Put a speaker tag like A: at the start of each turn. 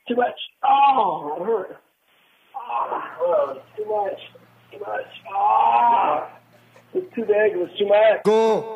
A: Too much. Oh, it hurt. Oh, too much. Too much. Ah, it's too big. It was too much.
B: Go.